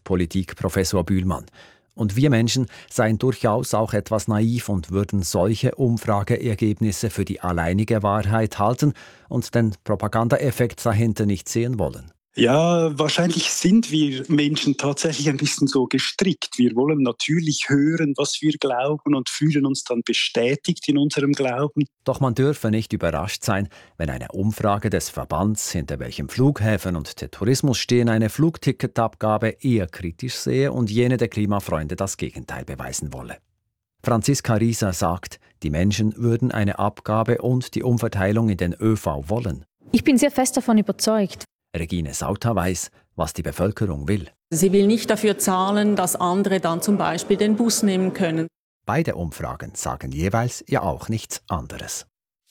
Politik-Professor Bühlmann. Und wir Menschen seien durchaus auch etwas naiv und würden solche Umfrageergebnisse für die alleinige Wahrheit halten und den Propagandaeffekt dahinter nicht sehen wollen. Ja, wahrscheinlich sind wir Menschen tatsächlich ein bisschen so gestrickt. Wir wollen natürlich hören, was wir glauben und fühlen uns dann bestätigt in unserem Glauben. Doch man dürfe nicht überrascht sein, wenn eine Umfrage des Verbands, hinter welchem Flughäfen und der Tourismus stehen, eine Flugticketabgabe eher kritisch sehe und jene der Klimafreunde das Gegenteil beweisen wolle. Franziska Rieser sagt, die Menschen würden eine Abgabe und die Umverteilung in den ÖV wollen. Ich bin sehr fest davon überzeugt. Regine Sauter weiß, was die Bevölkerung will. Sie will nicht dafür zahlen, dass andere dann zum Beispiel den Bus nehmen können. Beide Umfragen sagen jeweils ja auch nichts anderes.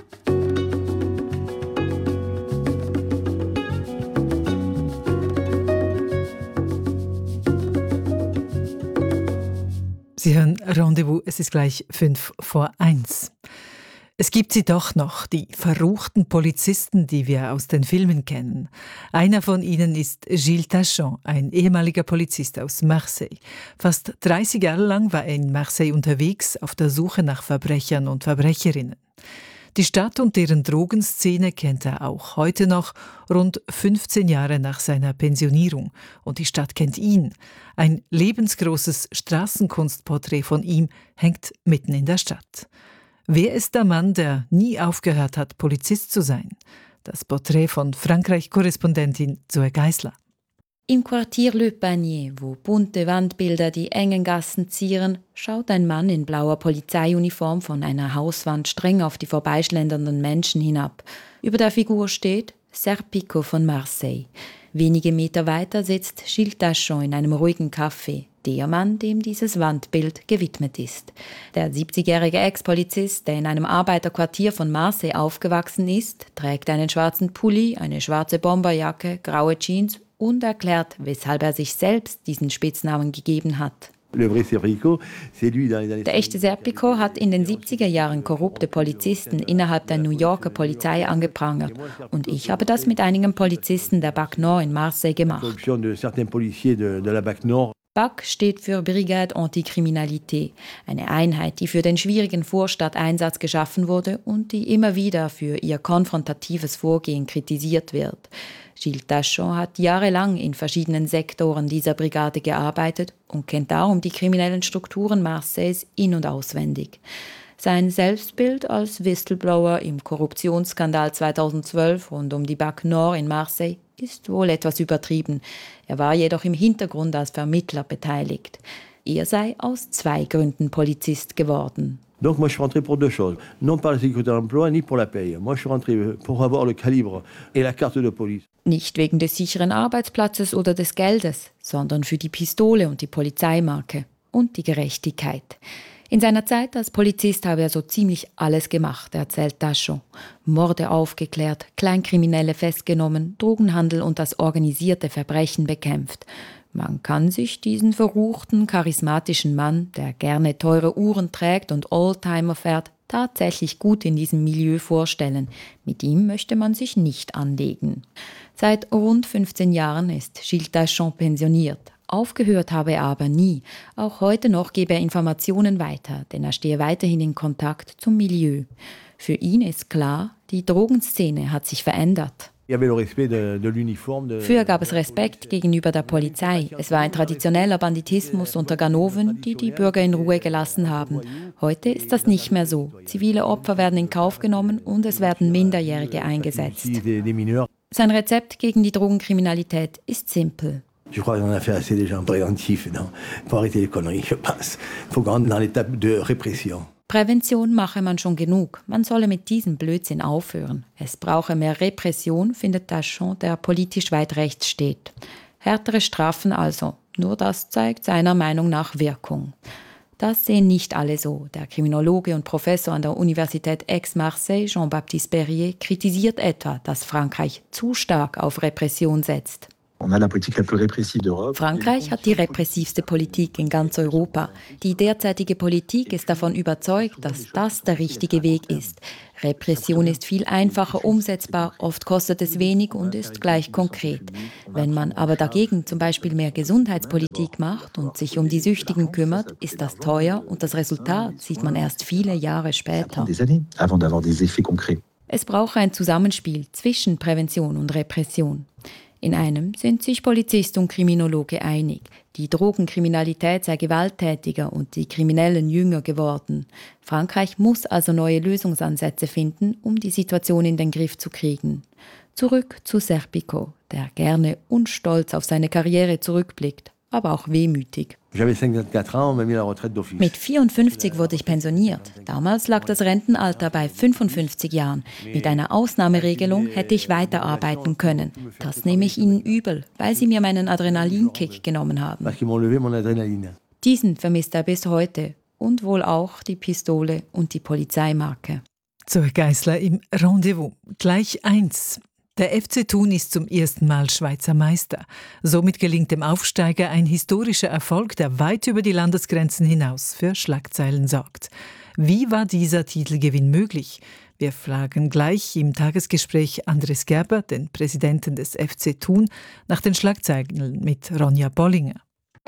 Sie hören Rendezvous, es ist gleich 1:05. Es gibt sie doch noch, die verruchten Polizisten, die wir aus den Filmen kennen. Einer von ihnen ist Gilles Tachon, ein ehemaliger Polizist aus Marseille. Fast 30 Jahre lang war er in Marseille unterwegs, auf der Suche nach Verbrechern und Verbrecherinnen. Die Stadt und deren Drogenszene kennt er auch heute noch, rund 15 Jahre nach seiner Pensionierung. Und die Stadt kennt ihn. Ein lebensgroßes Straßenkunstporträt von ihm hängt mitten in der Stadt. Wer ist der Mann, der nie aufgehört hat, Polizist zu sein? Das Porträt von Frankreich-Korrespondentin Zoe Geisler. Im Quartier Le Panier, wo bunte Wandbilder die engen Gassen zieren, schaut ein Mann in blauer Polizeiuniform von einer Hauswand streng auf die vorbeischlendernden Menschen hinab. Über der Figur steht Serpico von Marseille. Wenige Meter weiter sitzt Gilles Tachon in einem ruhigen Café. Der Mann, dem dieses Wandbild gewidmet ist. Der 70-jährige Ex-Polizist, der in einem Arbeiterquartier von Marseille aufgewachsen ist, trägt einen schwarzen Pulli, eine schwarze Bomberjacke, graue Jeans und erklärt, weshalb er sich selbst diesen Spitznamen gegeben hat. Der echte Serpico hat in den 70er Jahren korrupte Polizisten innerhalb der New Yorker Polizei angeprangert. Und ich habe das mit einigen Polizisten der BAC Nord in Marseille gemacht. BAC steht für Brigade Antikriminalité, eine Einheit, die für den schwierigen Vorstadteinsatz geschaffen wurde und die immer wieder für ihr konfrontatives Vorgehen kritisiert wird. Gilles Tachon hat jahrelang in verschiedenen Sektoren dieser Brigade gearbeitet und kennt darum die kriminellen Strukturen Marseilles in- und auswendig. Sein Selbstbild als Whistleblower im Korruptionsskandal 2012 rund um die BAC Nord in Marseille ist wohl etwas übertrieben. Er war jedoch im Hintergrund als Vermittler beteiligt. Er sei aus 2 Gründen Polizist geworden. Donc moi je suis rentré pour 2 choses, non par la sécurité de l'emploi ni pour la paye. Moi je suis rentré pour avoir le calibre et la carte de police. Nicht wegen des sicheren Arbeitsplatzes oder des Geldes, sondern für die Pistole und die Polizeimarke und die Gerechtigkeit. In seiner Zeit als Polizist habe er so ziemlich alles gemacht, erzählt Tachon. Morde aufgeklärt, Kleinkriminelle festgenommen, Drogenhandel und das organisierte Verbrechen bekämpft. Man kann sich diesen verruchten, charismatischen Mann, der gerne teure Uhren trägt und Oldtimer fährt, tatsächlich gut in diesem Milieu vorstellen. Mit ihm möchte man sich nicht anlegen. Seit rund 15 Jahren ist Gilles Tachon pensioniert. Aufgehört habe er aber nie. Auch heute noch gebe er Informationen weiter, denn er stehe weiterhin in Kontakt zum Milieu. Für ihn ist klar, die Drogenszene hat sich verändert. Früher gab es Respekt gegenüber der Polizei. Es war ein traditioneller Banditismus unter Ganoven, die die Bürger in Ruhe gelassen haben. Heute ist das nicht mehr so. Zivile Opfer werden in Kauf genommen und es werden Minderjährige eingesetzt. Sein Rezept gegen die Drogenkriminalität ist simpel. Je crois qu'on a fait assez déjà en préventif, non? Faut arrêter les conneries, je pense. Faut rentrer dans l'étape de répression. Prävention mache man schon genug. Man solle mit diesem Blödsinn aufhören. Es brauche mehr Repression, findet Tachon, der politisch weit rechts steht. Härtere Strafen also. Nur das zeigt seiner Meinung nach Wirkung. Das sehen nicht alle so. Der Kriminologe und Professor an der Universität Aix-Marseille, Jean-Baptiste Berrier, kritisiert etwa, dass Frankreich zu stark auf Repression setzt. Frankreich hat die repressivste Politik in ganz Europa. Die derzeitige Politik ist davon überzeugt, dass das der richtige Weg ist. Repression ist viel einfacher umsetzbar, oft kostet es wenig und ist gleich konkret. Wenn man aber dagegen zum Beispiel mehr Gesundheitspolitik macht und sich um die Süchtigen kümmert, ist das teuer und das Resultat sieht man erst viele Jahre später. Es braucht ein Zusammenspiel zwischen Prävention und Repression. In einem sind sich Polizist und Kriminologe einig. Die Drogenkriminalität sei gewalttätiger und die Kriminellen jünger geworden. Frankreich muss also neue Lösungsansätze finden, um die Situation in den Griff zu kriegen. Zurück zu Serpico, der gerne und stolz auf seine Karriere zurückblickt, aber auch wehmütig. Mit 54 wurde ich pensioniert. Damals lag das Rentenalter bei 55 Jahren. Mit einer Ausnahmeregelung hätte ich weiterarbeiten können. Das nehme ich ihnen übel, weil sie mir meinen Adrenalinkick genommen haben. Diesen vermisst er bis heute und wohl auch die Pistole und die Polizeimarke. Zoe Geissler im Rendezvous. Gleich 1. Der FC Thun ist zum ersten Mal Schweizer Meister. Somit gelingt dem Aufsteiger ein historischer Erfolg, der weit über die Landesgrenzen hinaus für Schlagzeilen sorgt. Wie war dieser Titelgewinn möglich? Wir fragen gleich im Tagesgespräch Andres Gerber, den Präsidenten des FC Thun, nach den Schlagzeilen mit Ronja Bollinger.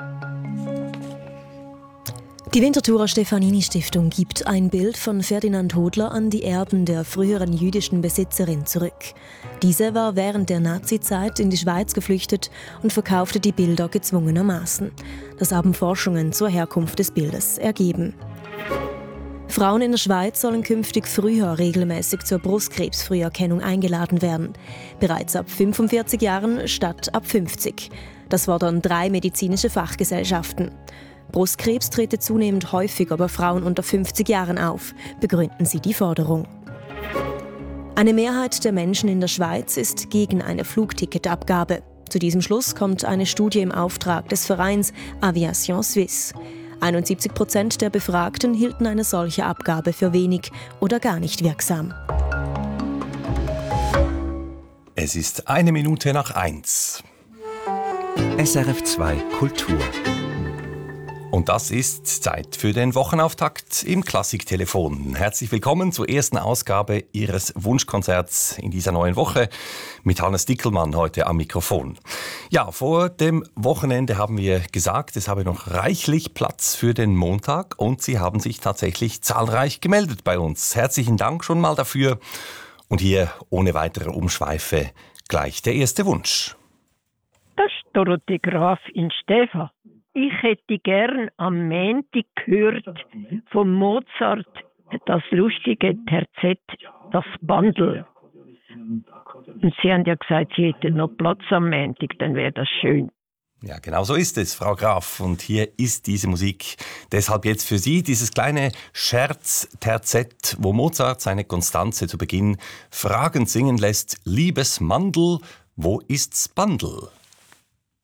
Die Winterthurer Stefanini-Stiftung gibt ein Bild von Ferdinand Hodler an die Erben der früheren jüdischen Besitzerin zurück. Diese war während der Nazizeit in die Schweiz geflüchtet und verkaufte die Bilder gezwungenermaßen. Das haben Forschungen zur Herkunft des Bildes ergeben. Frauen in der Schweiz sollen künftig früher regelmäßig zur Brustkrebsfrüherkennung eingeladen werden. Bereits ab 45 Jahren statt ab 50. Das fordern 3 medizinische Fachgesellschaften. Brustkrebs trete zunehmend häufiger bei Frauen unter 50 Jahren auf, begründen sie die Forderung. Eine Mehrheit der Menschen in der Schweiz ist gegen eine Flugticketabgabe. Zu diesem Schluss kommt eine Studie im Auftrag des Vereins Aviation Suisse. 71% der Befragten hielten eine solche Abgabe für wenig oder gar nicht wirksam. Es ist 1:01. SRF 2 Kultur. Und das ist Zeit für den Wochenauftakt im Klassiktelefon. Herzlich willkommen zur ersten Ausgabe Ihres Wunschkonzerts in dieser neuen Woche mit Hannes Dickelmann heute am Mikrofon. Ja, vor dem Wochenende haben wir gesagt, es habe noch reichlich Platz für den Montag und Sie haben sich tatsächlich zahlreich gemeldet bei uns. Herzlichen Dank schon mal dafür. Und hier ohne weitere Umschweife gleich der erste Wunsch. Das ist Dorothee Graf in Stäfa. Ich hätte gern am Montag gehört von Mozart das lustige Terzett, das Bandel. Und Sie haben ja gesagt, Sie hätten noch Platz am Montag, dann wäre das schön. Ja, genau so ist es, Frau Graf. Und hier ist diese Musik deshalb jetzt für Sie, dieses kleine Scherz-Terzett, wo Mozart seine Constanze zu Beginn fragend singen lässt: Liebes Mandel, wo ist's Bandel?